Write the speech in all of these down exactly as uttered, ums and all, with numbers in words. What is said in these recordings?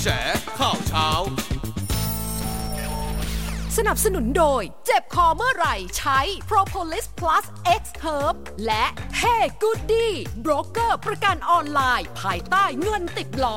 แฉข่าวเช้าสนับสนุนโดยเจ็บคอเมื่อไหร่ใช้ Propolis Plus X Herb และ Hey Goody โบรกเกอร์ประกันออนไลน์ภายใต้เงินติดล้อ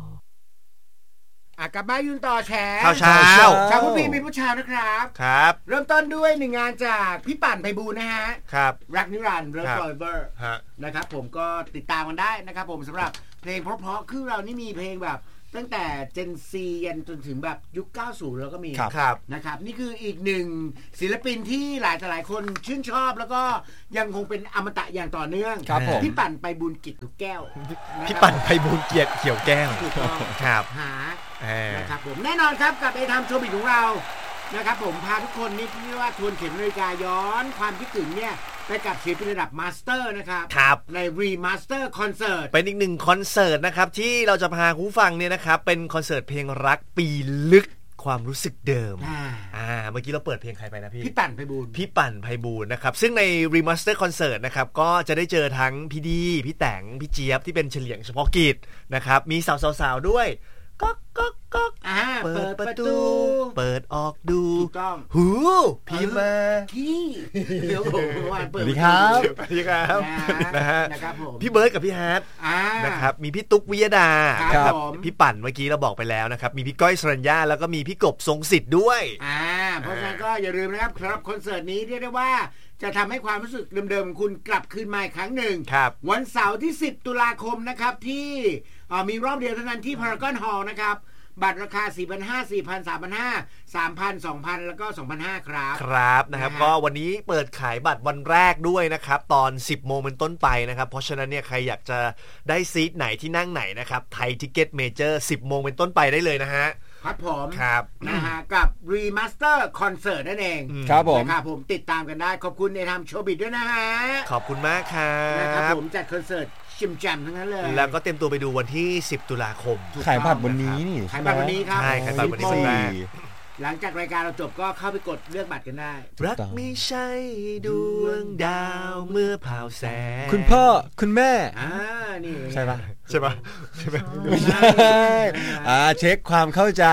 อ่ะกลับมายืนต่อแชร์ข่าวเช้าชาวผู้พีมีผู้ชาวนะครับครับเริ่มต้นด้วยหนึ่งงานจากพี่ปั่นไพบูลย์นะฮะครับรักนิรันดร์เลิฟฟอร์เวอร์ฮะนะครับผมก็ติดตามกันได้นะครับผมสำหรับเพลงเพราะๆคือเรานี่มีเพลงแบบตั้งแต่ Gen Z ยันจนถึงแบบยุคเก้าสิบแล้วก็มีนะครับนี่คืออีกหนึ่งศิลปินที่หลายต่อหลายคนชื่นชอบแล้วก็ยังคงเป็นอมตะอย่างต่อเนื่องพี่ปั่นไพบูลย์กิจถูกแก้วพี่ปั่นไพบูลย์เกียรติเขียวแก้วครับหานะครับผมแน่นอนครับกับไอ้ทำโชว์บิดของเรานะครับผมพาทุกคนนี่ที่ว่าทวนเข็มนาฬิกาย้อนความคิดถึงเนี่ยไปกับศิลปินระดับมาสเตอร์นะครับในรีมาสเตอร์คอนเสิร์ตเป็นอีกหนึ่งคอนเสิร์ตนะครับที่เราจะพาผู้ฟังเนี่ยนะครับเป็นคอนเสิร์ตเพลงรักปีลึกความรู้สึกเดิมอ่าเมื่อกี้เราเปิดเพลงใครไปนะพี่พี่ปั่นไพบูลย์พี่ปั่นไพบูลย์นะครับซึ่งในรีมาสเตอร์คอนเสิร์ตนะครับก็จะได้เจอทั้งพี่ดีพี่แต๋งพี่เจี๊ยบที่เป็นเฉลียงเฉพาะกิจนะครับมีสาวๆด้วยก๊อกก๊อกก๊อกเปิดประตูเปิดออกดูหูพี่มาพี่เดี๋ยวผมวันเปิดสวัสดีครับสวัสดีครับนะฮะพี่เบิร์ดกับพี่ฮาร์ดนะครับมีพี่ตุ๊กวิยดาครับพี่ปั่นเมื่อกี้เราบอกไปแล้วนะครับมีพี่ก้อยสรัญญาแล้วก็มีพี่กบทรงสิทธิ์ด้วยอ่าเพราะฉะนั้นก็อย่าลืมนะครับสำหรับคอนเสิร์ตนี้เรียกได้ว่าจะทำให้ความรู้สึกเดิมๆของคุณกลับคืนมาอีกครั้งหนึ่งวันเสาร์ที่สิบตุลาคมนะครับที่มีรอบเดียวเท่านั้นที่พารากอนฮอลล์นะครับบัตรราคา สี่พันห้าร้อย สี่พัน สามพันห้าร้อย สามพัน สองพัน แล้วก็ สองพันห้าร้อย ครับครับนะครับก็วันนี้เปิดขายบัตรวันแรกด้วยนะครับตอน สิบโมงเป็นต้นไปนะครับเพราะฉะนั้นเนี่ยใครอยากจะได้ซีทไหนที่นั่งไหนนะครับไทยทิกเก็ตเมเจอร์ สิบโมงเป็นต้นไปได้เลยนะฮะครับผมครับนะฮะกับรีมาสเตอร์คอนเสิร์ตนั่นเองครับผมนะครับผมติดตามกันได้ขอบคุณในทำโชว์บิดด้วยนะฮะขอบคุณมากครับนะครับผมจัดคอนเสิร์ตชิมแจมทั้งนั้นเลยแล้วก็เตรียมตัวไปดูวันที่สิบตุลาคมขายบัตรวันนี้นี่ขายบัตรวันนี้ครับใช่ขายบัตรวันนี้วันแรกหลังจากรายการเราจบก็เข้าไปกดเลือกบัตรกันได้รักไม่ใช่ดวงดาวเมื่อผ่าแสงคุณพ่อคุณแม่อ่านี่ใช่ปะใช่ปะใช่ไหมไม่ใช่อ่าเช็คความเข้าใจ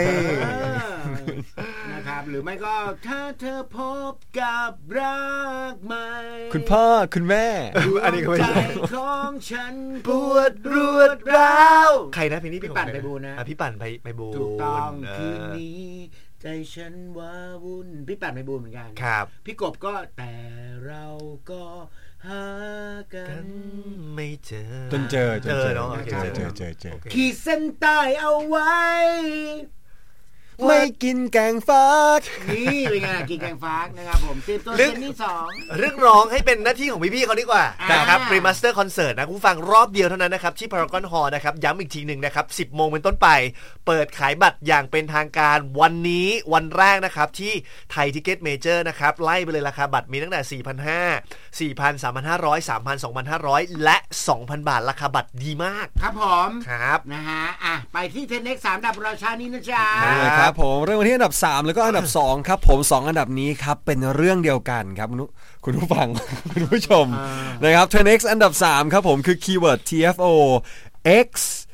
นะครับหรือไม่ก็ถ้าเธอพบกับรักใหม่คุณพ่อคุณแม่อันนี้ก็ไม่ใช่ของฉันปวดรวดร้าวใครนะเพลงนี้พี่ปั่นไพบูลย์นะพี่ปั่นไพบูลย์ถูกต้องคืนนี้ใจฉันว้าวุ่นพี่ปั่นไพบูลย์เหมือนกันครับพี่กบก็แต่เราก็หากันไม่เจอจนเจอเจอเนาะเจอเจอเจอเจอขีดเส้นใต้เอาไว้ไม่กินแกงฟักนี่เป็นไงกินแกงฟักนะครับผมเตรียมตัวเซนนี่สองเรื่องร้องให้เป็นหน้าที่ของพี่ๆเขาดีกว่านะครับรีมาสเตอร์คอนเสิร์ตนะคุณฟังรอบเดียวเท่านั้นนะครับที่พารากอนฮอลล์นะครับย้ำอีกทีหนึ่งนะครับสิบโมงเป็นต้นไปเปิดขายบัตรอย่างเป็นทางการวันนี้วันแรกนะครับที่ไทยทิกเก็ตเมเจอร์นะครับไล่ไปเลยราคาบัตรมีตั้งแต่ สี่พันห้าร้อย สี่พัน สามพันห้าร้อย สามพัน สองพันห้าร้อย และ สองพัน บาทราคาบัตรดีมากครับผมครับนะฮะอ่ะไปที่ เท็น เอ็กซ์ สามดับราชานี้นะจ๊ะครับผมเรื่องวันที่อันดับสามแล้วก็อันดับสองครับผมสองอันดับนี้ครับเป็นเรื่องเดียวกันครับคุณผู้ฟังคุณผู้ชมนะครับ เท็น เอ็กซ์ อันดับสามครับผมคือคีย์เวิร์ด ที เอฟ โอ X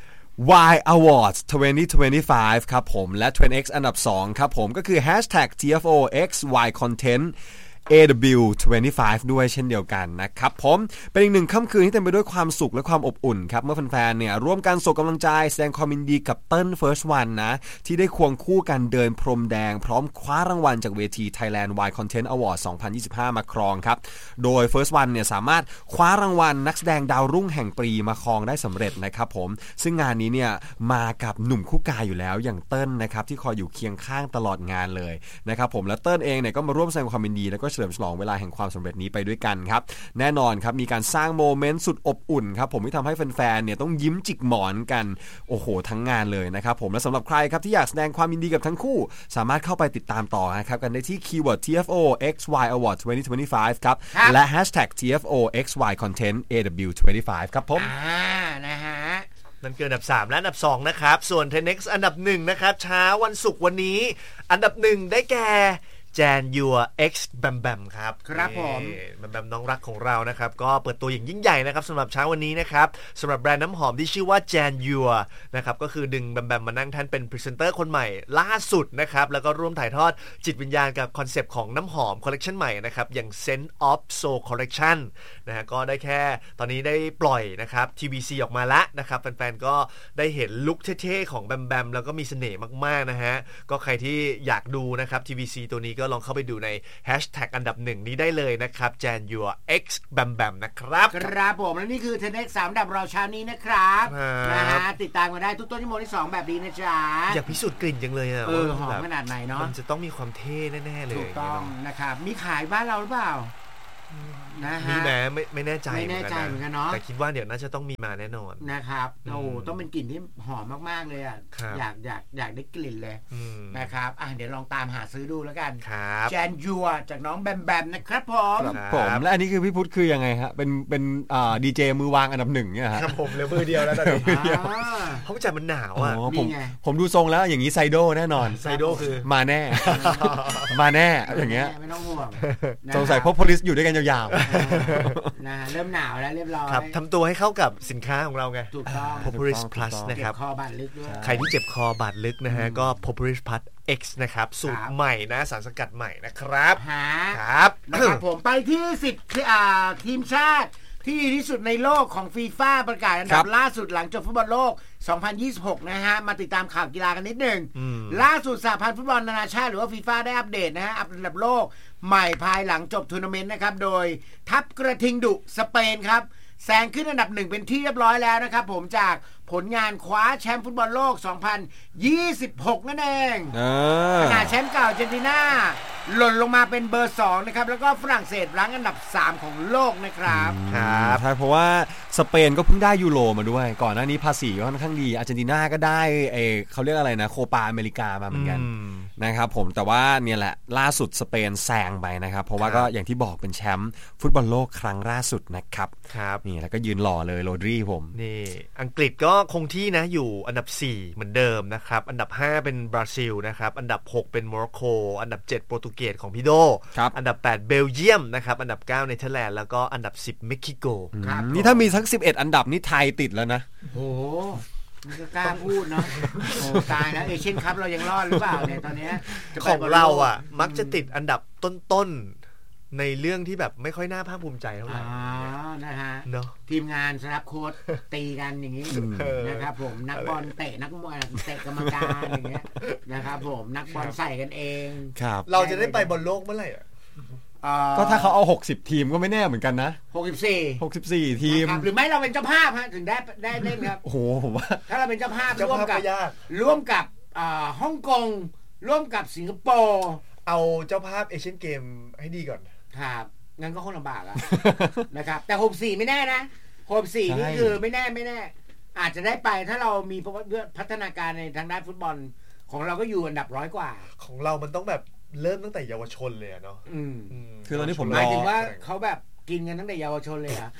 Y Awards ยี่สิบยี่สิบห้าครับผมและ เท็น เอ็กซ์ อันดับสองครับผมก็คือ แฮชแท็ก ที เอฟ โอ เอ็กซ์ วาย Contentเอ ดับเบิลยู ยี่สิบห้า ด้วยเช่นเดียวกันนะครับผมเป็นอีกหนึ่งค่ำคืนที่เต็มไปด้วยความสุขและความอบอุ่นครับเมื่อแฟนๆเนี่ยร่วมกันส่งกำลังใจแสดงความยินดีกับเติ้ล First One นะที่ได้ควงคู่กันเดินพรมแดงพร้อมคว้ารางวัลจากเวที Thailand Y Content Award สองพันยี่สิบห้ามาครองครับโดย First One เนี่ยสามารถคว้ารางวัลนักแสดงดาวรุ่งแห่งปีมาครองได้สำเร็จนะครับผมซึ่งงานนี้เนี่ยมากับหนุ่มคู่กายอยู่แล้วอย่างเติ้ลนะครับที่คอยอยู่เคียงข้างตลอดงานเลยนะครับผมและเติ้ลเองเนี่ยก็มาร่วมแสดงความยินดีแล้วก็เฉลิมฉลองเวลาแห่งความสำเร็จนี้ไปด้วยกันครับแน่นอนครับมีการสร้างโมเมนต์สุดอบอุ่นครับผมที่ทำให้แฟนๆเนี่ยต้องยิ้มจิกหมอนกันโอ้โหทั้งงานเลยนะครับผมและสำหรับใครครับที่อยากแสดงความยินดีกับทั้งคู่สามารถเข้าไปติดตามต่อนะครับกันได้ที่คีย์เวิร์ด ที เอฟ โอ เอ็กซ์ วาย Awards ยี่สิบยี่สิบห้าครับและ แฮชแท็ก ที เอฟ โอ เอ็กซ์ วาย Content เอ ดับเบิลยู ยี่สิบห้าครับผมอ่านะฮะนั่นคืออันดับสามและอันดับสองนะครับส่วน เท็น เอ็กซ์ อันดับหนึ่งนะครับเช้าวันศุกร์วันนี้อันดับหนึ่งได้แก่แจนยัว X แบมแบมครับครับผมแบมแบมน้องรักของเรานะครับก็เปิดตัวอย่างยิ่งใหญ่นะครับสำหรับเช้าวันนี้นะครับสำหรับแบรนด์น้ำหอมที่ชื่อว่าแจนยัวนะครับก็คือดึงแบมแบมมานั่งแท่นเป็นพรีเซนเตอร์คนใหม่ล่าสุดนะครับแล้วก็ร่วมถ่ายทอดจิตวิญญาณกับคอนเซปต์ของน้ำหอมคอลเลคชันใหม่นะครับอย่าง Scent of Soul Collection นะฮะก็ได้แค่ตอนนี้ได้ปล่อยนะครับ ที วี ซี ออกมาแล้วนะครับแฟนๆก็ได้เห็นลุคเท่ๆของแบมแบมแล้วก็มีเสน่ห์มากๆนะฮะก็ใครที่อยากดูนะครับ ที วี ซี ตัวนี้ก็ลองเข้าไปดูในแฮชแท็กอันดับหนึ่งนี้ได้เลยนะครับแจนยัว X แบมแบมนะครับครับผมและนี่คือ เท็น เอ็กซ์ สาม ดับเราเช้านี้นะครับนะฮะติดตามกันได้ทุกต้นชั่วโมงที่สองแบบนี้นะจ๊ะอยากพิสูจน์กลิ่นจังเลยอ่ะเออหอมขนาดไหนเนาะมันจะต้องมีความเท่แน่ๆเลยถูกต้องนะครับมีขายบ้านเราหรือเปล่านะฮะมีแม้ไม่ไม่แน่ใจไม่แน่ใจเหมือนกันเนาะแต่คิดว่าเดี๋ยวน่าจะต้องมีมาแน่นอนนะครับโอ้ต้องเป็นกลิ่นที่หอมมากๆเลยอ่ะอยากอยากอยากได้กลิ่นเลยนะครับอ่ะเดี๋ยวลองตามหาซื้อดูแล้วกันแจนยัวจากน้องแบมแบมนะครับผมผมและอันนี้คือพี่พุทธคือยังไงฮะเป็นเป็นอ่าดีเจมือวางอันดับหนึ่งเนี่ยฮะครับผมเหลือมือเดียวแล้วตอนนี้เพราะใจมันหนาวอ่ะผมผมดูทรงแล้วอย่างนี้ไซโดแน่นอนไซโดคือมาแน่มาแน่อย่างเงี้ยไม่ต้องห่วงสงสัยพวกโพลิสอยู่ด้วยกันยาวๆนะเริ่มหนาวแล้วเรียบร้อยครับทำตัวให้เข้ากับสินค้าของเราไงถูกต้อง Populis Plus นะครับคอบาดลึกด้วยใครที่เจ็บคอบาดลึกนะฮะก็ Populis Plus X นะครับสูตรใหม่นะสารสกัดใหม่นะครับครับนะครับผมไปที่สิบอ่าทีมชาติที่ดีที่สุดในโลกของฟีฟ่าประกาศอันดับล่าสุดหลังจบฟุตบอลโลกสองพันยี่สิบหกนะฮะมาติดตามข่าวกีฬากันนิดหนึ่งล่าสุดสหพันธ์ฟุตบอลนานาชาติหรือว่าฟีฟ่าได้อัปเดตนะฮะอันดับโลกใหม่ภายหลังจบทัวร์นาเมนต์นะครับโดยทัพกระทิงดุสเปนครับแซงขึ้นอันดับหนึ่งเป็นที่เรียบร้อยแล้วนะครับผมจากผลงานคว้าแชมป์ฟุตบอลโลกสองพันยี่สิบหกนั่นเองขณะแชมป์เก่าอาร์เจนตินาหล่นลงมาเป็นเบอร์สองนะครับแล้วก็ฝรั่งเศสรั้งอันดับสามของโลกนะครับครับใช่เพราะว่าสเปนก็เพิ่งได้ยูโรมาด้วยก่อนหน้านี้ภาษีก็ค่อนข้างดีอาร์เจนตินาก็ได้เอเขาเรียกอะไรนะโคปาอเมริกามาเหมือนกันนะครับผมแต่ว่าเนี่ยแหละล่าสุดสเปนแซงไปนะครับเพราะว่าก็อย่างที่บอกเป็นแชมป์ฟุตบอลโลกครั้งล่าสุดนะครับครับนี่แล้วก็ยืนหล่อเลยโรดรีผมนี่อังกฤษก็คงที่นะอยู่อันดับสี่เหมือนเดิมนะครับอันดับห้าเป็นบราซิลนะครับอันดับหกเป็นโมร็อกโกอันดับเจ็ดโปรตุเกสของพี่โดอันดับแปดเบลเยียมนะครับอันดับเก้าเนเธอร์แลนด์แล้วก็อันดับสิบเม็กซิโกนี่ถ้ามีทั้งสิบเอ็ดอันดับนี่ไทยติดแล้วนะโอ้โหมันก็กล้าพูดเนาะโอ้ตายแล้วเอเชียนคัพเรายังรอดหรือเปล่าเนี่ยตอนนี้ของเราอ่ะมักจะติดอันดับต้นๆในเรื่องที่แบบไม่ค่อยน่าภาคภูมิใจเท่าไหร่อ๋อนะฮะเนาะทีมงานสลับโค้ชตีกันอย่างนี้นะครับผมนักบอลเตะนักบอลเตะกรรมการอย่างเงี้ยนะครับผมนักบอลใส่กันเองครับเราจะได้ไปบอลโลกเมื่อไหร่อ่ะก็ถ้าเขาเอาหกสิบทีมก็ไม่แน่เหมือนกันนะหกสิบสี่หกสิบสี่ทีมหรือไม่เราเป็นเจ้าภาพฮะถึงได้ได้เล่นครับโอ้โหผมว่าถ้าเราเป็นเจ้าภาพร่วมกับร่วมกับฮ่องกงร่วมกับสิงคโปร์เอาเจ้าภาพเอเชียนเกมให้ดีก่อนครับงั้นก็คงลำบากอะนะครับแต่หกสิบสี่ไม่แน่นะหกสิบสี่นี่คือไม่แน่ไม่แน่อาจจะได้ไปถ้าเรามีพัฒนาการในทางด้านฟุตบอลของเราก็อยู่อันดับร้อยกว่าของเรามันต้องแบบเริ่มตั้งแต่เยาวชนเลยเนาะคือตอนนี้ผมหมายถึงว่าเขาแบบกินกันตั้งแต่เยาวชนเลยอะ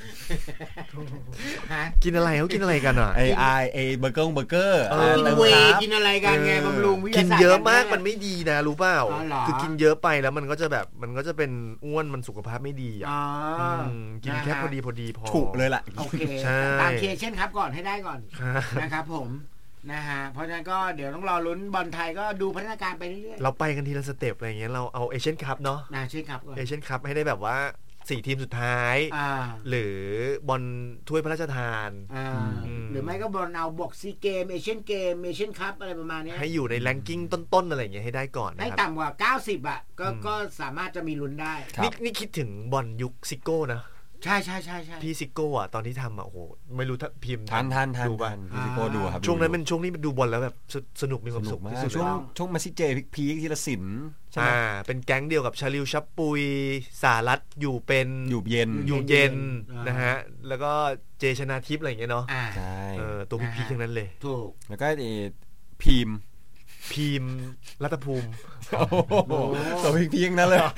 กินอะไรเขากินอะไรกันอ่ะไอไอไอเบอร์เกอร์เบอร์เกอร์กินเวย์กินอะไรกันไงบำรุงวิทยาศาสตร์กินเยอะมากมันไม่ดีนะรู้เปล่าคือกินเยอะไปแล้วมันก็จะแบบมันก็จะเป็นอ้วนมันสุขภาพไม่ดีอ่ะกินแค่พอดีพอดีพอถูกเลยแหละโอเคตามเคเช่นครับก่อนให้ได้ก่อนนะครับผมนะฮะเพราะฉะนั้นก็เดี๋ยวต้องรอลุ้นบอลไทยก็ดูพัฒนาการไปเรื่อยๆเราไปกันทีละสเต็ปอะไรเงี้ยเราเอาเอเชียนคัพเนาะเอเชียนคัพเอเชียนคัพให้ได้แบบว่าสี่ทีมสุดท้ายหรือบอลถ้วยพระราชทานหรือไม่ก็บอลเอาบวกซีเกมเอเชียนเกมเอเชียนคัพอะไรประมาณนี้ให้อยู่ในแรงกิ้งต้นๆอะไรอย่างเงี้ยให้ได้ก่อนให้ต่ำกว่าเก้าสิบอ่ะก็ก็สามารถจะมีลุ้นได้นี่นี่คิดถึงบอลยุคซิโก้นะใช่ใช่ใช่ใช่พี่ซิโก้อ่ะตอนที่ทำอ่ะโอ้โหไม่รู้ถ้าพิมพ์ทันทันทันดูป่ะพี่ซิโก้ดูครับช่วงนั้นเป็นช่วงนี้ดูบอลแล้วแบบสนุกมีความสุขมากช่วงช่วงมาซิเจพีกทีละสินใช่เป็นแก๊งเดียวกับชาลิวชับปุยสารัตอยู่เป็นอยู่เย็นอยู่เย็นนะฮะแล้วก็เจชนาทิพย์อะไรอย่างเงี้ยเนาะใช่ตัวพีๆทั้งนั้นเลยถูกแล้วก็พีมพีมรัตภูมิตัวพีพีนั้นเลย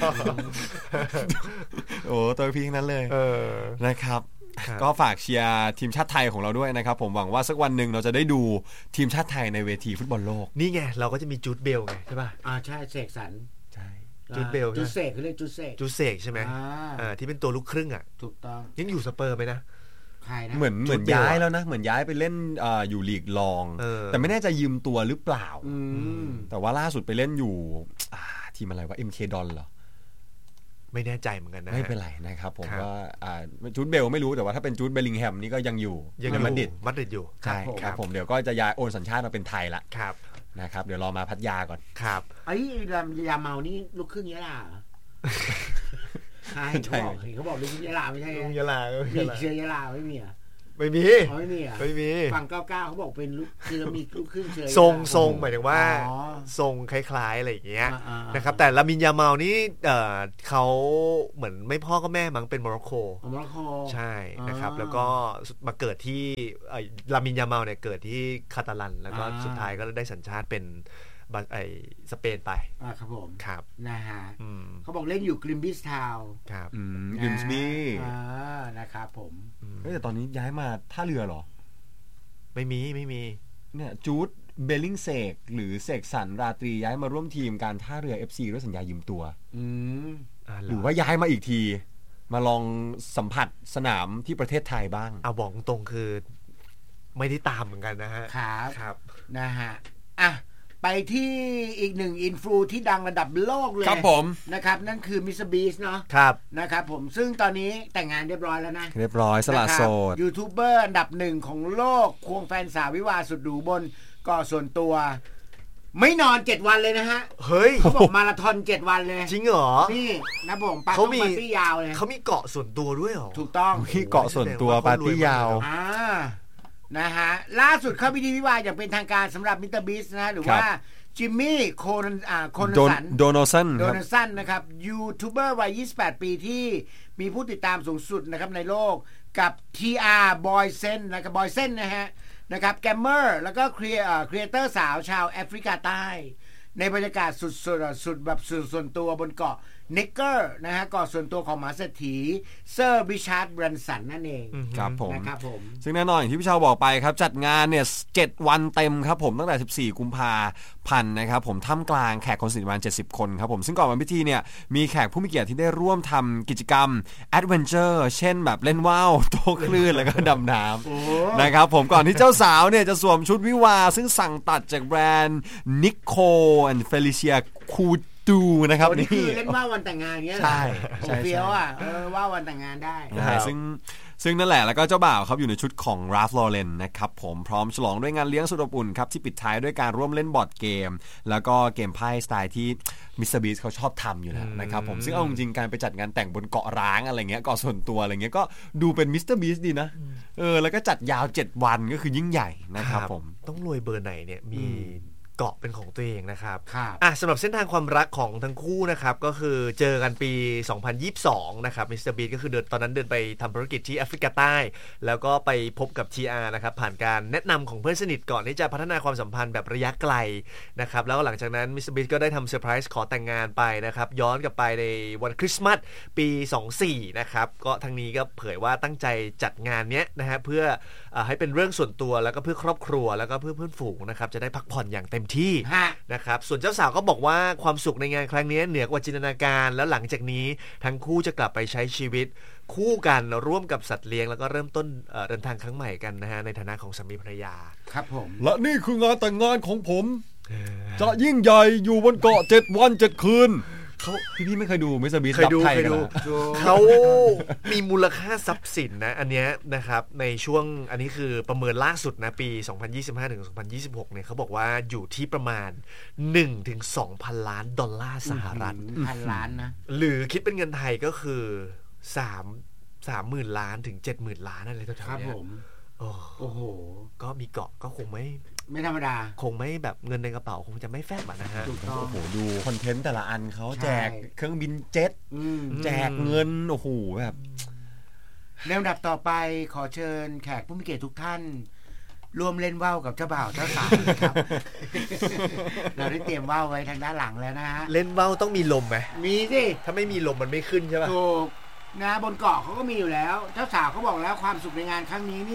โอ้ตัวพีนั้นเลยนะครับก็ฝากเชียร์ทีมชาติไทยของเราด้วยนะครับผมหวังว่าสักวันหนึ่งเราจะได้ดูทีมชาติไทยในเวทีฟุตบอลโลกนี่ไงเราก็จะมีจูดเบลไงใช่ป่ะอ่าใช่เสกสรรใช่จูดเบลจูเซกเขาเรียกจูเซกจูเซกใช่ไหมอ่าที่เป็นตัวลูกครึ่งอ่ะถูกต้องยังอยู่สเปอร์ไหมนะเหมือนเหมือนย้ายแล้วนะเหมือนย้ายไปเล่นอ่าอยู่ลีกรองแต่ไม่แน่ใจยืมตัวหรือเปล่าแต่ว่าล่าสุดไปเล่นอยู่ทีมอะไรวะ เอ็ม เค ดอนเหรอไม่แน่ใจเหมือนกันนะไม่เป็นไรนะครับผมว่าจูดเบลไม่รู้แต่ว่าถ้าเป็นจูดเบลลิงแฮมนี่ก็ยังอยู่ยังอยู่มาดริดมาดริดอยู่ใช่ครับผมเดี๋ยวก็จะย้ายโอนสัญชาติมาเป็นไทยละครับนะครับเดี๋ยวรอมาพัทยาก่อนครับไอ้ยาเมานี่ลูกครึ่งยะลาใช่เขาบอกเขาบอกลูกครึ่งยะลาไม่ใช่ลูกยะลามีเชื้อยะลาไม่มีอ่ะไม่มีไม่มีอ่ะไม่มีฝั่งเก้าเก้าเขาบอกเป็นลูกคือมีลูกครึ่งเชื้อทรงทรงหมายถึงว่าทรงคล้ายๆอะไรอย่างเงี้ยนะครับแต่ลามินยาเมานี่เอ่อเขาเหมือนไม่พ่อก็แม่มั้งเป็นโมร็อกโกโมร็อกโกใช่นะครับแล้วก็มาเกิดที่ลามินยาเมาเนี่ยเกิดที่คาตาลันแล้วก็สุดท้ายก็ได้สัญชาติเป็นไอสเปนไปอ่าครับผมครับนะฮะเขาบอกเล่นอยู่กริมบิสทาวน์ครับกริมบีอ่านะครับผมเฮ้ยแต่ตอนนี้ย้ายมาท่าเรือเหรอไม่มีไม่มีเนี่ยจูดเบลลิงเซกหรือเสกสรรราตรีย้ายมาร่วมทีมการท่าเรือ เอฟ ซี ด้วยสัญญายืมตัวอืมหรือว่าย้ายมาอีกทีมาลองสัมผัสสนามที่ประเทศไทยบ้างเอาบอกตรงคือไม่ได้ตามเหมือนกันนะฮะครับครับนะฮะอ่ะไปที่อีกหนึ่งอินฟลูที่ดังระดับโลกเลยครับผมนะครับนั่นคือมิสเตอร์บีสเนาะครับนะครับผมซึ่งตอนนี้แต่งงานเรียบร้อยแล้วนะเรียบร้อยสละโสดยูทูบเบอร์อันดับหนึ่งของโลกควงแฟนสาววิวาสุดหรูบนเกาะส่วนตัวไม่นอนเจ็ดวันเลยนะฮะเฮ้ยเขาบอกมาราธอนเจ็ดวันเลยจริงเหรอนี่นะผมปาร์ตี้ปาร์ตี้ยาวเลยเขามีเกาะส่วนตัวด้วยเหรอถูกต้องมีเกาะส่วนตัวปาร์ตี้ยาวอ่านะฮะล่าสุดเข้าพิธีวิวาอย่างเป็นทางการสำหรับมิสเตอร์บีสนะหรือว่าจิมมี่โคนันอ่าโคนันสันโดนัลสันโดนัลสันนะครับยูทูบเบอร์วัยยี่สิบแปดปีที่มีผู้ติดตามสูงสุดนะครับในโลกกับ ที อาร์ Boysen นะครับบอยเซนนะฮะนะครับแกมเมอร์แล้วก็ครีเอครีเอเตอร์สาวชาวแอฟริกาใต้ในบรรยากาศสุดสุดสุดแบบสุดส่วนตัวบนเกาะเนกเกอร์นะฮะเกาะส่วนตัวของมหาเศรษฐีเซอร์บิชาร์ดแบรนสันนั่นเองครับผมนะครับผมซึ่งแน่นอนอย่างที่พี่เชาบอกไปครับจัดงานเนี่ยเจ็ดวันเต็มครับผมตั้งแต่สิบสี่กุมภาพันธ์นะครับผมท่ามกลางแขกคนสนิทประมาณเจ็ดสิบคนครับผมซึ่งก่อนวันพิธีเนี่ยมีแขกผู้มีเกียรติที่ได้ร่วมทำกิจกรรมแอดเวนเจอร์เช่นแบบเล่นว่าวโต้คลื่นแล้วก็ดำน้ำนะครับผมก่อนที่เจ้าสาวเนี่ยจะสวมชุดวิวาซึ่งสั่งตัดจากแบรนด์นิโคแอนด์เฟลิเซียคูดูนะครับนี่คือเล่นว่าวันแต่งงานเงี้ยใช่ใช่เฟี้ยวอ่ะเออว่าวันแต่งงานได้ซึ่งซึ่งนั่นแหละแล้วก็เจ้าบ่าวครับอยู่ในชุดของ Ralph Lauren นะครับผมพร้อมฉลองด้วยงานเลี้ยงสุดอบอุ่นครับที่ปิดท้ายด้วยการร่วมเล่นบอร์ดเกมแล้วก็เกมไพ่สไตล์ที่มิสเตอร์บีสเขาชอบทำอยู่แล้วนะครับผมซึ่งเอาจริงๆการไปจัดงานแต่งบนเกาะร้างอะไรเงี้ยเกาะส่วนตัวอะไรเงี้ยก็ดูเป็นมิสเตอร์บีสดีนะเออแล้วก็จัดยาวเจ็ดวันก็คือยิ่งใหญ่นะครับผมต้องรวยเบอร์ไหนเนี่ยมีเกาะเป็นของตัวเองนะครับครับอ่ะสำหรับเส้นทางความรักของทั้งคู่นะครับก็คือเจอกันปีสองพันยี่สิบสองนะครับมิสเตอร์บีทก็คือเดินตอนนั้นเดินไปทำธุรกิจที่แอฟริกาใต้แล้วก็ไปพบกับ ที อาร์ นะครับผ่านการแนะนำของเพื่อนสนิทก่อนที่จะพัฒนาความสัมพันธ์แบบระยะไกลนะครับแล้วหลังจากนั้นมิสเตอร์บีทก็ได้ทำเซอร์ไพรส์ขอแต่งงานไปนะครับย้อนกลับไปในวันคริสต์มาสปีสองพันสี่นะครับก็ทั้งนี้ก็เผยว่าตั้งใจจัดงานเนี้ยนะฮะเพื่อให้เป็นเรื่องส่วนตัวแล้วก็เพื่อครอบครัวแล้วก็เพื่อเพื่อนฝูงนะครับจะได้พักผ่อนอย่างเต็มที่นะครับส่วนเจ้าสาวก็บอกว่าความสุขในงานครั้งนี้เหนือกว่าจินตนาการแล้วหลังจากนี้ทั้งคู่จะกลับไปใช้ชีวิตคู่กันร่วมกับสัตว์เลี้ยงแล้วก็เริ่มต้นเดินทางครั้งใหม่กันนะฮะในฐานะของสามีภรรยาครับผมและนี่คืองานแต่งงานของผมจะยิ่งใหญ่อยู่บนเกาะเจ็ดวันเจ็ดคืนเขาพี่พี่ไม่เคยดูมิสเตอร์บีสดับไทยกันเขามีมูลค่าทรัพย์สินนะอันเนี้ยนะครับในช่วงอันนี้คือประเมินล่าสุดนะปีสองพันยี่สิบห้าถึงสองพันยี่สิบหกเนี่ยเขาบอกว่าอยู่ที่ประมาณ หนึ่งถึงสองพัน ล้านดอลลาร์สหรัฐพันล้านนะหรือคิดเป็นเงินไทยก็คือสามสามหมื่นล้านถึงเจ็ดหมื่นล้านอะไรต่างๆครับผมโอ้โหก็มีเกาะก็คงไม่ไม่ธรรมดาคงไม่แบบเงินในกระเป๋าคงจะไม่แฟบนะฮะถูกต้องโอ้โหดูคอนเทนต์แต่ละอันเขาแจกเครื่องบินเจ็ตแจกเงินโอ้โหแบบในลำดับต่อไปขอเชิญแขกผู้มีเกียรติทุกท่านร่วมเล่นว่าวกับเจ้าบ่าวเจ้าสาวครับเราได้เตรียมว่าวไว้ทางด้านหลังแล้วนะฮะเล่นว่าวต้องมีลมไหมมีสิถ้าไม่มีลมมันไม่ขึ้นใช่ป่ะถูกนะบนเกาะเขาก็มีอยู่แล้วเจ้าสาวเขาบอกแล้วความสุขในงานครั้งนี้นี่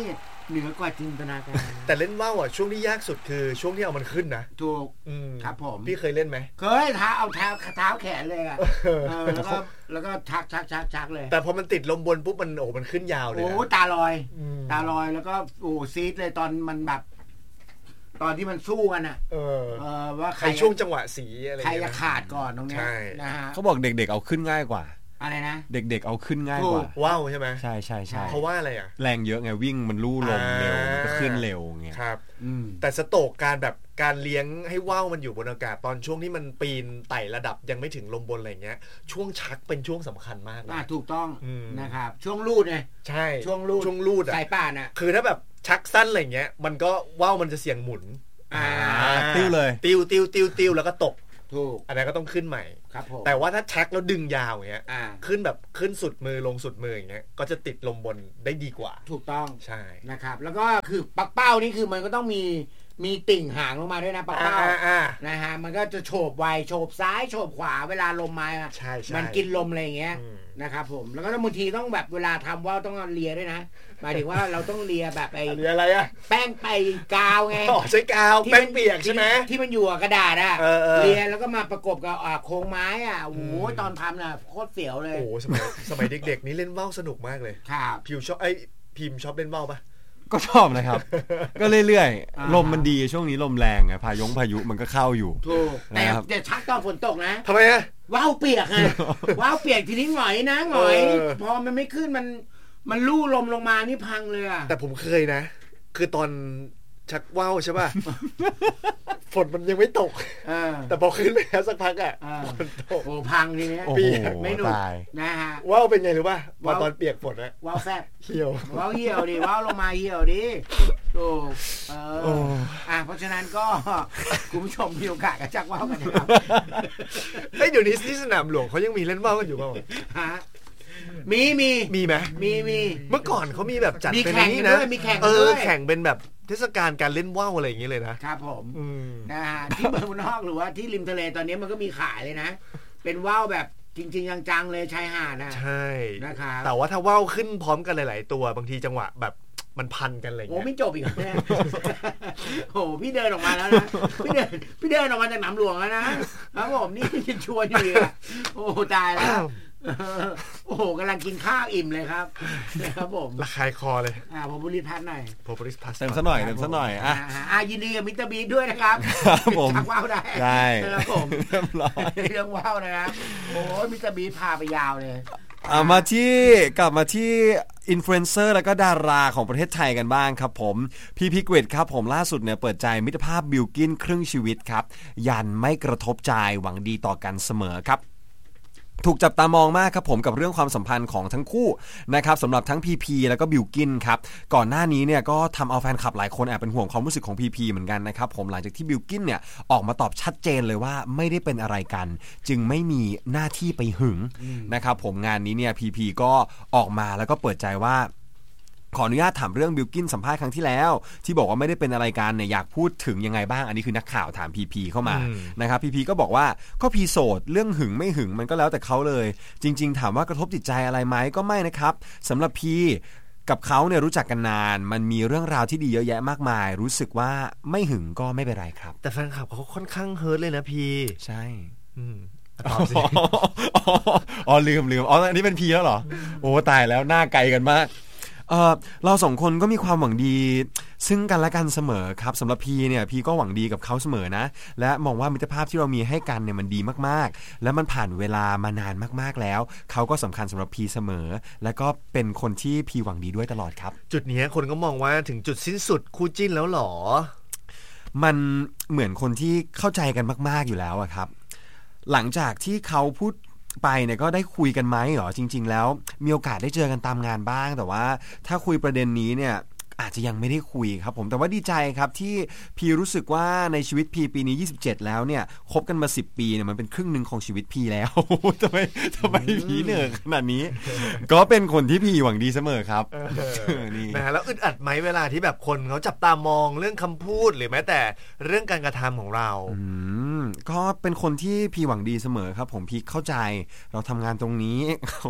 เหนือกว่าจินตนาการแต่เล่นว่าวอ่ะช่วงที่ยากสุดคือช่วงที่เอามันขึ้นนะถูกครับผมพี่เคยเล่นไหมเคยเท้าเอาเท้าเท้าแขนเลยอ่ะแล้วก็แล้วก็ชักชักชักชักเลยแต่พอมันติดลมบนปุ๊บมันโอ้มันขึ้นยาวเลยโอ้ตาลอยตาลอยแล้วก็โอ้ซีดเลยตอนมันแบบตอนที่มันสู้กันอ่ะเออว่าใครช่วงจังหวะสีอะไรใครจะขาดก่อนตรงนี้นะฮะเขาบอกเด็กๆเอาขึ้นง่ายกว่าอะไรนะเด็กๆเอาขึ้นง่ายกว่าว้าวใช่ไหมใช่ใช่ใช่เพราะว่าอะไรอ่ะแรงเยอะไงวิ่งมันลู่ลมเร็วมันก็ขึ้นเร็วไงครับแต่สโตรกการแบบการเลี้ยงให้ว่าวมันอยู่บนอากาศตอนช่วงที่มันปีนไต่ระดับยังไม่ถึงลมบนอะไรเงี้ยช่วงชักเป็นช่วงสำคัญมากเลยถูกต้องนะครับช่วงลูดไงใช่ช่วงลูดช่วงลูดสายป่านอ่ะคือถ้าแบบชักสั้นอะไรเงี้ยมันก็ว่าวมันจะเสี่ยงหมุนติ้วเลยติ้วติ้วติ้วติ้วแล้วก็ตกถูกอันนั้นก็ต้องขึ้นใหม่ครับผมแต่ว่าถ้าชักแล้วดึงยาวอย่างเงี้ยขึ้นแบบขึ้นสุดมือลงสุดมืออย่างเงี้ยก็จะติดลมบนได้ดีกว่าถูกต้องใช่นะครับแล้วก็คือปักเป้านี่คือมันก็ต้องมีมีติ่งหางลงมาด้วยนะปักเป้านะฮะมันก็จะโฉบไวโฉบซ้ายโฉบขวาเวลาลมมาใช่มันกินลมอะไรอย่างเงี้ยนะครับผมแล้วก็บางทีต้องแบบเวลาทำว่าวต้องเลียด้วยนะหมายถึงว่าเราต้องเลียแบบไอ้เลียอะไรอะแป้งไปกาวไงอ๋อใช้กาวแป้งเปียกใช่ไหมที่มันอยู่กับกระดาษอะเลียแล้วก็มาประกบกับโครงไม้อะโอ้โหตอนทำน่ะโคตรเสียวเลยโอ้สมัยสมัยเด็กๆนี่เล่นว่าวสนุกมากเลยครับพิวชอบไอ้พิมชอบเล่นว่าวปะก็ชอบนะครับก็เรื่อยๆลมมันดีช่วงนี้ลมแรงไงพายงพายุมันก็เข้าอยู่ถูกแต่เดี๋ยวชักตอนฝนตกนะทำไมอะว้าวเปียกไงว้าวเปียกทีนี้หงอยนะหงอยพอมันไม่ขึ้นมันมันลู่ลมลงมานี่พังเลยอะแต่ผมเคยนะคือตอนชักว่าวใช่ป่ะฝนมันยังไม่ตกแต่พอขึ้นไปแล้วสักพักอ่ะฝนตกโอ้พังทีนี้เปียกไม่หนุกนะฮะว่าวเป็นไงรู้ป่ะพอตอนเปียกฝนอะว่าวแฟบเหี่ยวว่าวเหี่ยวดิว่าวลงมาเหี่ยวดิถูกเอออ่ะเพราะฉะนั้นก็คุณผู้ชมมีโอกาสก็ชักว่าวกันนะครับเฮ้ยเดี๋ยวนี้ที่สนามหลวงเขายังมีเล่นว่าวกันอยู่ป่ะฮะมีมีมีไหมมีมีเมื่อก่อนเขามีแบบจัดเป็นนี้นะเออแข่งเป็นแบบเทศกาลการเล่นว่าวอะไรอย่างเงี้ยเลยนะครับผมนะฮะที่เมืองนอกหรือว่าที่ริมทะเลตอนนี้มันก็มีขายเลยนะเป็นว่าวแบบจริงๆจังๆเลยชายหาดนะใช่นะครับแต่ว่าถ้าว่าวขึ้นพร้อมกันหลายๆตัวบางทีจังหวะแบบมันพันกันอะไรอย่างเงี้ยโอ้ไม่จบอีกแน่โอ้พี่เดินออกมาแล้วนะพี่เดินพี่เดินออกมาจากหนามหลวงแล้วนะครับผมนี่ชวนอยู่อ่ะโอ้ตายแล้วโอ้โหกำลังกินข้าวอิ่มเลยครับนะครับผมระคายคอเลยอ่าพอบุริพัฒน์หน่อยพอบุริพัฒน์เติมซะหน่อยเติมซะหน่อยอ่ะอ่ายินดีกับมิสเตอร์บีด้วยนะครับผมชักว่าวได้ได้ครับผมเรียบร้อยเรื่องว่าวนะครับโอ้มิสเตอร์บีพาไปยาวเลยอ่ามาที่กลับมาที่อินฟลูเอนเซอร์แล้วก็ดาราของประเทศไทยกันบ้างครับผมพี่พิกเวทครับผมล่าสุดเนี่ยเปิดใจมิตรภาพบิลกินครึ่งชีวิตครับยันไม่กระทบใจหวังดีต่อกันเสมอครับถูกจับตามองมากครับผมกับเรื่องความสัมพันธ์ของทั้งคู่นะครับสำหรับทั้งพีพีแล้วก็บิลกินครับก่อนหน้านี้เนี่ยก็ทำเอาแฟนคลับหลายคนแอบเป็นห่วงความรู้สึกของพีพีเหมือนกันนะครับผมหลังจากที่บิลกินเนี่ยออกมาตอบชัดเจนเลยว่าไม่ได้เป็นอะไรกันจึงไม่มีหน้าที่ไปหึงนะครับผมงานนี้เนี่ยพีพีก็ออกมาแล้วก็เปิดใจว่าขออนุญาตถามเรื่องบิลกินสัมภาษณ์ครั้งที่แล้วที่บอกว่าไม่ได้เป็นอะไรกันเนี่ยอยากพูดถึงยังไงบ้างอันนี้คือนักข่าวถามพีพีเข้ามานะครับพีพีก็บอกว่าก็พีโสดเรื่องหึงไม่หึงมันก็แล้วแต่เขาเลยจริงๆถามว่ากระทบจิตใจอะไรไหมก็ไม่นะครับสำหรับพีกับเขาเนี่ยรู้จักกันนานมันมีเรื่องราวที่ดีเยอะแยะมากมายรู้สึกว่าไม่หึงก็ไม่เป็นไรครับแต่แฟนคลับเขาค่อนข้างเฮิร์ตเลยนะพีใช่ตอบสิอ๋อลืมลืมอ๋ออันนี้เป็นพีแล้วเหรอโอ้ตายแล้วหน้าไกลกันมากเออเราสองคนก็มีความหวังดีซึ่งกันและกันเสมอครับสำหรับพีเนี่ยพีก็หวังดีกับเขาเสมอนะและมองว่ามิตรภาพที่เรามีให้กันเนี่ยมันดีมากๆและมันผ่านเวลามานานมากๆแล้วเขาก็สำคัญสำหรับพีเสมอและก็เป็นคนที่พีหวังดีด้วยตลอดครับจุดนี้คนก็มองว่าถึงจุดสิ้นสุดคู่จิ้นแล้วหรอมันเหมือนคนที่เข้าใจกันมากๆอยู่แล้วอะครับหลังจากที่เขาพูดไปเนี่ยก็ได้คุยกันไหมหรอจริงๆแล้วมีโอกาสได้เจอกันตามงานบ้างแต่ว่าถ้าคุยประเด็นนี้เนี่ยอาจจะยังไม่ได้คุยครับผมแต่ว่าดีใจครับที่พีรู้สึกว่าในชีวิตพีปีนี้ยี่สิบเจ็ดแล้วเนี่ยคบกันมาสิบปีเนี่ยมันเป็นครึ่งนึงของชีวิตพีแล้วทำไมทำไมพีเหนื่อยขนาดนี้ก็เป็นคนที่พีหวังดีเสมอครับนี่นะแล้วอึดอัดไหมเวลาที่แบบคนเขาจับตามองเรื่องคำพูดหรือแม้แต่เรื่องการกระทำของเราอืมก็เป็นคนที่พีหวังดีเสมอครับผมพีเข้าใจเราทำงานตรงนี้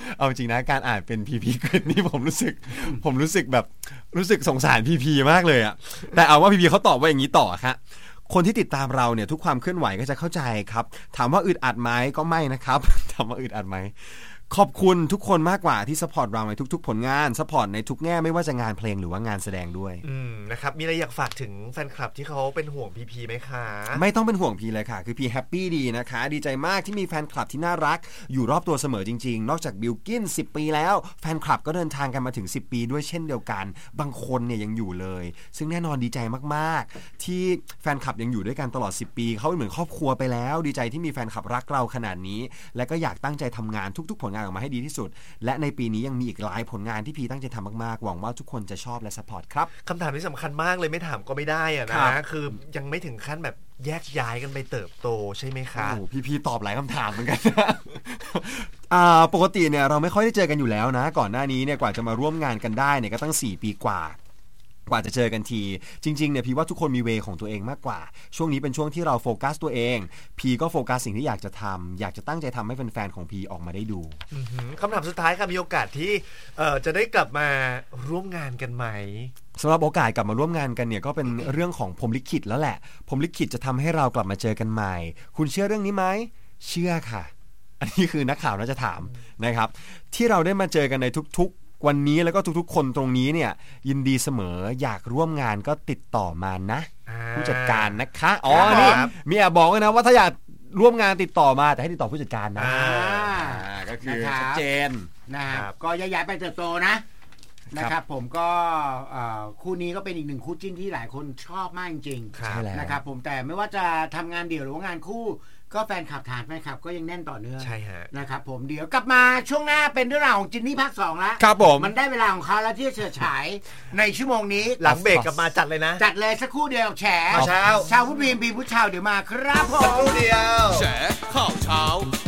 เอาจริงนะการอ่านเป็นพีพีเกรดนี่ผมรู้สึกผมรู้สึกแบบรู้สึกสงสารพีพีมากเลยอ่ะแต่เอาว่าพีพีเขาตอบว่าอย่างนี้ต่อครับคนที่ติดตามเราเนี่ยทุกความเคลื่อนไหวก็จะเข้าใจครับถามว่าอึดอัดไหมก็ไม่นะครับถามว่าอึดอัดไหมขอบคุณทุกคนมากกว่าที่ซัพพอร์ตเราในทุกๆผลงานซัพพอร์ตในทุกแง่ไม่ว่าจะงานเพลงหรือว่างานแสดงด้วยอืมนะครับมีอะไรอยากฝากถึงแฟนคลับที่เขาเป็นห่วงพีพีไหมคะไม่ต้องเป็นห่วงพีเลยค่ะคือพีแฮปปี้ดีนะคะดีใจมากที่มีแฟนคลับที่น่ารักอยู่รอบตัวเสมอจริงๆนอกจากบิลกิ้นสิบปีแล้วแฟนคลับก็เดินทางกันมาถึงสิบปีด้วยเช่นเดียวกันบางคนเนี่ยยังอยู่เลยซึ่งแน่นอนดีใจมากๆที่แฟนคลับยังอยู่ด้วยกันตลอดสิบปีเขาเหมือนครอบครัวไปแล้วดีใจที่มีแฟนคลับรักเราขนาดนี้และก็อยากตั้งใจทำงานทุกๆผลงานออกมาให้ดีที่สุดและในปีนี้ยังมีอีกหลายผลงานที่พีตั้งใจทำมากๆหวังว่าทุกคนจะชอบและซัพพอร์ตครับคำถามที่สำคัญมากเลยไม่ถามก็ไม่ได้อะนะคือยังไม่ถึงขั้นแบบแยกย้ายกันไปเติบโตใช่ไหมคะโอ้พี่พีตอบหลายคำถามเหมือนกันปกติเนี่ยเราไม่ค่อยได้เจอกันอยู่แล้วนะก่อนหน้านี้เนี่ยกว่าจะมาร่วมงานกันได้เนี่ยก็ตั้งสี่ปีกว่ากว่าจะเจอกันทีจริงๆเนี่ยพี่ว่าทุกคนมีเวของตัวเองมากกว่าช่วงนี้เป็นช่วงที่เราโฟกัสตัวเองพี่ก็โฟกัสสิ่งที่อยากจะทำอยากจะตั้งใจทำให้แฟนๆของพี่ออกมาได้ดูคำถามสุดท้ายค่ะมีโอกาสที่เอ่อจะได้กลับมาร่วมงานกันไหมสำหรับโอกาสกลับมาร่วมงานกันเนี่ยก็เป็นเรื่องของพรหมลิขิตแล้วแหละพรหมลิขิตจะทำให้เรากลับมาเจอกันใหม่คุณเชื่อเรื่องนี้ไหมเชื่อค่ะอันนี้คือนักข่าวน่าจะถามนะครับที่เราได้มาเจอกันในทุกๆวันนี้แล้วก็ทุกๆคนตรงนี้เนี่ยยินดีเสมออยากร่วมงานก็ติดต่อมานะผู้จัดการนะคะอ๋อนี่มีแอบบอกเลยนะว่าถ้าอยากร่วมงานติดต่อมาแต่ให้ติดต่อผู้จัดการนะก็คือชัดเจนนะครับก็ย้ายๆไปเติบโตนะนะครับผมก็คู่นี้ก็เป็นอีกหนึ่งคู่จิ้นที่หลายคนชอบมากจริงๆนะครับผมแต่ไม่ว่าจะทำงานเดี่ยวหรือว่างานคู่ก็แฟนคลับฐานแฟนคลับก็ยังแน่นต่อเนื่องใช่ฮะนะครับผมเดี๋ยวกลับมาช่วงหน้าเป็นเรื่องราวของจินนี่ภาคสองแล้วครับผมมันได้เวลาของเขาแล้วที่จะเฉิดฉายในชั่วโมงนี้หลังเบรกกลับมาจัดเลยนะจัดเลยสักครู่เดียวแฉเช้าชาวผู้บีมบีผู้ชาวเดี๋ยวมาครับผมสักครู่เดียวแฉข่าวเช้า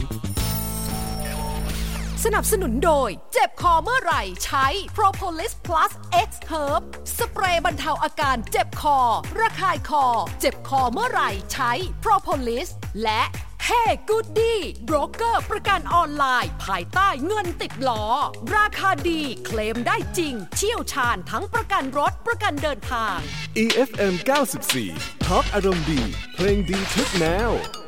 สนับสนุนโดยเจ็บคอเมื่อไหร่ใช้ Propolis Plus X Herb สเปรย์บรรเทาอาการเจ็บคอระคายคอเจ็บคอเมื่อไหร่ใช้ Propolis และ Hey Goody โบรกเกอร์ประกันออนไลน์ภายใต้เงินติดล้อราคาดีเคลมได้จริงเชี่ยวชาญทั้งประกันรถประกันเดินทางอี เอฟ เอ็ม เก้าสิบสี่ Talk อารมณ์ดีเพลงดีทุกแนว